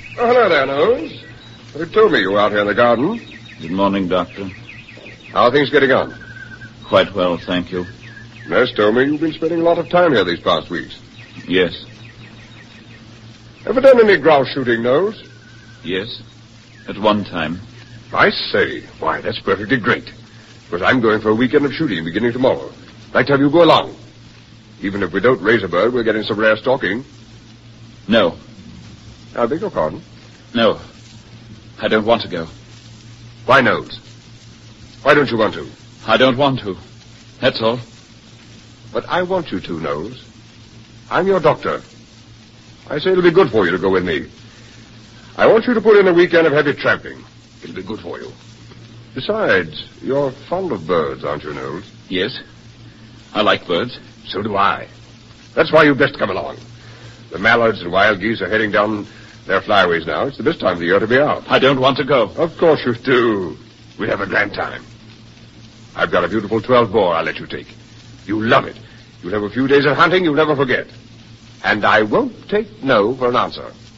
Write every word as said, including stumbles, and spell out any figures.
Oh, hello there, Nose. You told me you were out here in the garden. Good morning, Doctor. How are things getting on? Quite well, thank you. Nurse told me you've been spending a lot of time here these past weeks. Yes. Ever done any grouse shooting, Nose? Yes. At one time. I say. Why, that's perfectly great. Because I'm going for a weekend of shooting beginning tomorrow. I'd like to have you go along. Even if we don't raise a bird, we're getting some rare stalking. No. I beg your pardon? No. I don't want to go. Why, Nose? Why don't you want to? I don't want to. That's all. But I want you to, Nose. I'm your doctor. I say it'll be good for you to go with me. I want you to put in a weekend of heavy tramping. It'll be good for you. Besides, you're fond of birds, aren't you, Nose? Yes. I like birds. So do I. That's why you'd best come along. The mallards and wild geese are heading down their flyways now. It's the best time of the year to be out. I don't want to go. Of course you do. We'll have a grand time. I've got a beautiful twelve bore I'll let you take. You'll love it. You'll have a few days of hunting you'll never forget. And I won't take no for an answer.